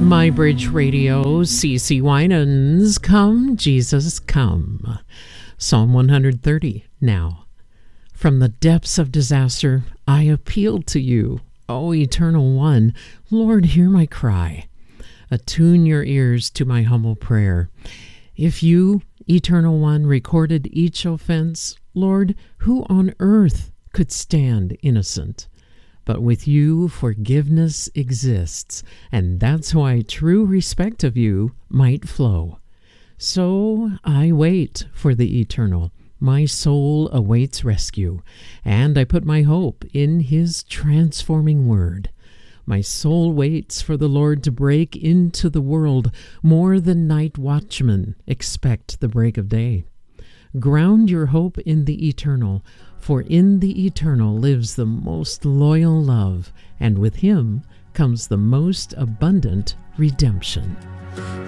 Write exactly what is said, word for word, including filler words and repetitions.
My Bridge Radio, C C Winans, Come, Jesus, Come. Psalm one hundred thirty now. From the depths of disaster, I appeal to you, O Eternal One. Lord, hear my cry. Attune your ears to my humble prayer. If you, Eternal One, recorded each offense, Lord, who on earth could stand innocent? But with you, forgiveness exists, and that's why true respect of you might flow. So I wait for the eternal. My soul awaits rescue, and I put my hope in his transforming word. My soul waits for the Lord to break into the world. More than night watchmen expect the break of day. Ground your hope in the eternal, for in the eternal lives the most loyal love, and with him comes the most abundant redemption.